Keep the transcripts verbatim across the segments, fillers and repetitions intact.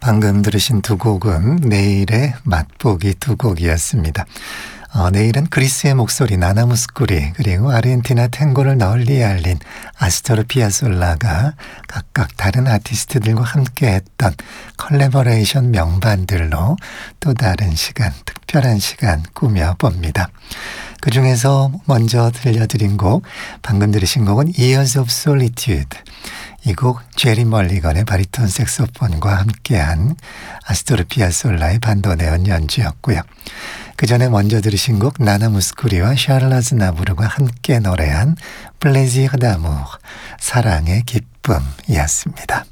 방금 들으신 두 곡은 내일의 맛보기 두 곡이었습니다. 어, 내일은 그리스의 목소리 나나무스쿠리 그리고 아르헨티나 탱고를 널리 알린 아스토르 피아솔라가 각각 다른 아티스트들과 함께했던 컬래버레이션 명반들로 또 다른 시간, 특별한 시간 꾸며봅니다. 그 중에서 먼저 들려드린 곡, 방금 들으신 곡은 Years of Solitude. 이 곡 제리 멀리건의 바리톤 색소폰과 함께한 아스토르 피아솔라의 반도네온 연주였고요. 그 전에 먼저 들으신 곡 나나무스쿠리와 샤를 아즈나부르가 함께 노래한 플레지르 다모르, 사랑의 기쁨이었습니다.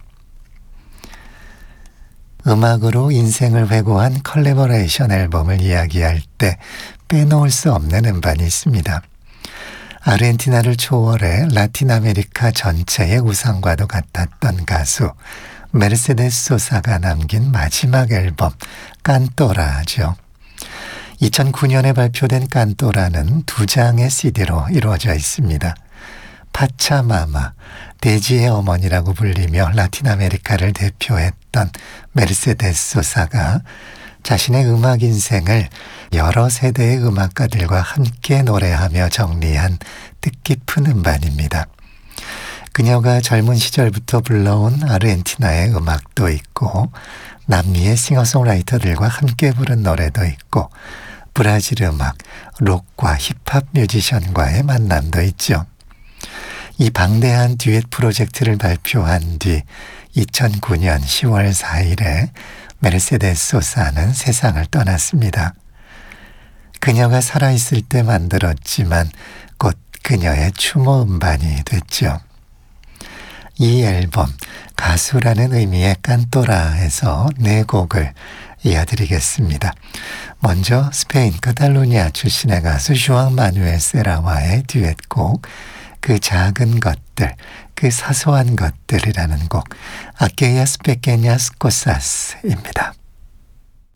음악으로 인생을 회고한 컬래버레이션 앨범을 이야기할 때 빼놓을 수 없는 음반이 있습니다. 아르헨티나를 초월해 라틴 아메리카 전체의 우상과도 같았던 가수 메르세데스 소사가 남긴 마지막 앨범 깐또라죠. 이천구 년에 발표된 깐또라는 두 장의 씨디로 이루어져 있습니다. 파차마마, 대지의 어머니라고 불리며 라틴 아메리카를 대표했던 메르세데스 소사가 자신의 음악 인생을 여러 세대의 음악가들과 함께 노래하며 정리한 뜻깊은 음반입니다. 그녀가 젊은 시절부터 불러온 아르헨티나의 음악도 있고 남미의 싱어송라이터들과 함께 부른 노래도 있고 브라질 음악, 록과 힙합 뮤지션과의 만남도 있죠. 이 방대한 듀엣 프로젝트를 발표한 뒤 이천구 년 시월 사일에 메르세데스 소사는 세상을 떠났습니다. 그녀가 살아있을 때 만들었지만 곧 그녀의 추모 음반이 됐죠. 이 앨범 가수라는 의미의 깐또라에서 네 곡을 이어드리겠습니다. 먼저 스페인 카탈루냐 출신의 가수 슈앙 마누엘 세라와의 듀엣곡 그 작은 것들, 그 사소한 것들이라는 곡 아케야스 페케냐스 코사스입니다.